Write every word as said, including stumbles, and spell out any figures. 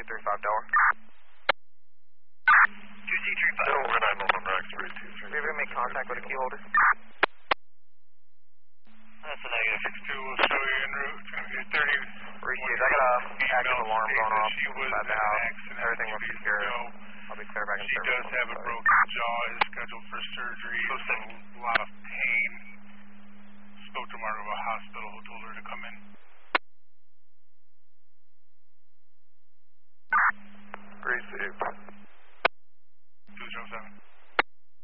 three five Delaware. two C three five. Delaware nine one one, X-ray two three. We ever make contact with a key holder? That's a negative. six two will show you en route. It's going to be a thirty. Received. I got a active alarm going off She was inside the in an house. accident. Everything looks secure. So I'll be clear back in she service. does have a broken jaw. Is scheduled for surgery. So a lot of pain. Spoke to Margaret Hospital, who told her to come in. Received.